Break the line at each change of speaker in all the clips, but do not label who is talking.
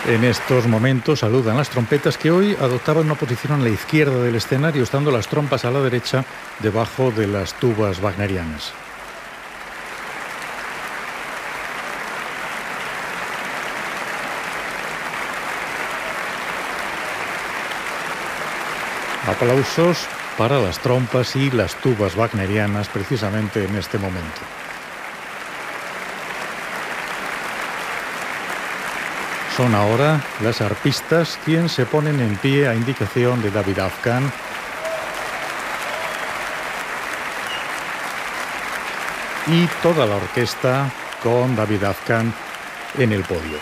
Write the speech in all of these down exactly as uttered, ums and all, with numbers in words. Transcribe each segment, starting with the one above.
En estos momentos saludan las trompetas que hoy adoptaban una posición a la izquierda del escenario, estando las trompas a la derecha debajo de las tubas wagnerianas. Aplausos para las trompas y las tubas wagnerianas precisamente en este momento. Son ahora las arpistas quienes se ponen en pie a indicación de David Afghan. Y toda la orquesta con David Afghan en el podio.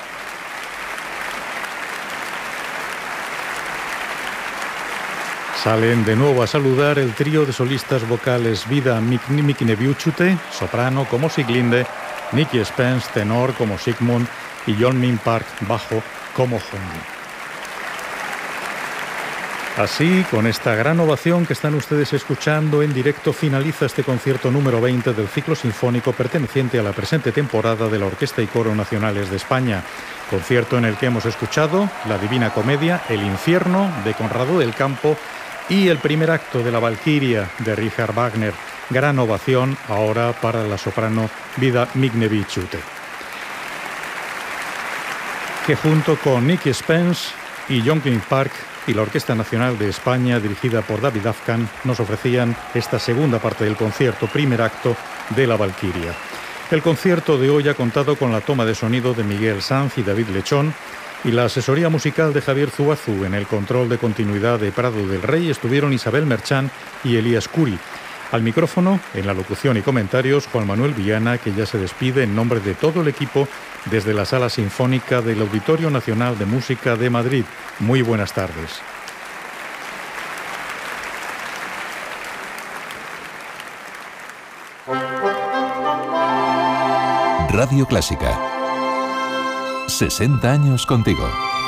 Salen de nuevo a saludar el trío de solistas vocales Vida Miknevičiūtė, soprano como Sieglinde, Nicky Spence, tenor como Sigmund y Yeonmin Park, bajo como Hongi. Así, con esta gran ovación que están ustedes escuchando en directo, finaliza este concierto número veinte del ciclo sinfónico perteneciente a la presente temporada de la Orquesta y Coro Nacionales de España. Concierto en el que hemos escuchado la Divina Comedia, El Infierno, de Conrado del Campo, y el primer acto de la Valquiria, de Richard Wagner. Gran ovación ahora para la soprano Vida Miknevičiūtė, que junto con Nicky Spence y Yeonmin Park y la Orquesta Nacional de España, dirigida por David Afghan, nos ofrecían esta segunda parte del concierto, primer acto de la Valquiria. El concierto de hoy ha contado con la toma de sonido de Miguel Sanz y David Lechón, y la asesoría musical de Javier Zuazú. En el control de continuidad de Prado del Rey estuvieron Isabel Merchán y Elías Curi. Al micrófono, en la locución y comentarios, Juan Manuel Viana, que ya se despide en nombre de todo el equipo desde la Sala Sinfónica del Auditorio Nacional de Música de Madrid. Muy buenas tardes.
Radio Clásica. sesenta años contigo.